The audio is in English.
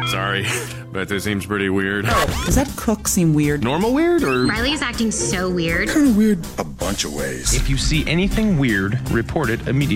Sorry, but this seems pretty weird. Does that cook seem weird? Normal weird or? Riley is acting so weird. Kind of weird a bunch of ways. If you see anything weird, report it immediately.